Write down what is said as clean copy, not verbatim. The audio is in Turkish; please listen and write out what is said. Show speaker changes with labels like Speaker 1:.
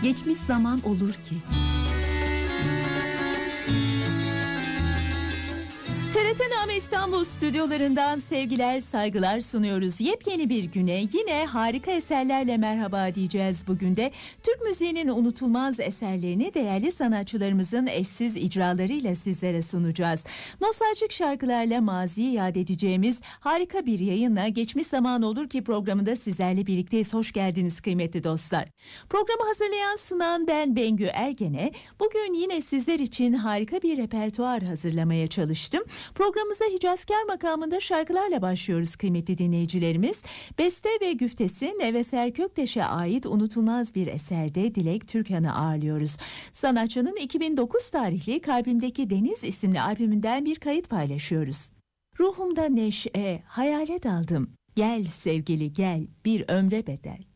Speaker 1: Geçmiş zaman olur ki.
Speaker 2: TRT Name İstanbul stüdyolarından sevgiler, saygılar sunuyoruz. Yepyeni bir güne yine harika eserlerle merhaba diyeceğiz bugün de. Türk müziğinin unutulmaz eserlerini değerli sanatçılarımızın eşsiz icralarıyla sizlere sunacağız. Nostaljik şarkılarla maziyi yad edeceğimiz harika bir yayınla Geçmiş Zaman Olur Ki programında sizlerle birlikteyiz. Hoş geldiniz kıymetli dostlar. Programı hazırlayan sunan ben Bengü Ergen'e bugün yine sizler için harika bir repertuar hazırlamaya çalıştım. Programımıza Hicazkar makamında şarkılarla başlıyoruz kıymetli dinleyicilerimiz. Beste ve güftesi Neveser Kökteş'e ait unutulmaz bir eserde Dilek Türkan'ı ağırlıyoruz. Sanatçının 2009 tarihli Kalbimdeki Deniz isimli albümünden bir kayıt paylaşıyoruz. Ruhumda neşe, hayale daldım. Gel sevgili gel, bir ömre bedel.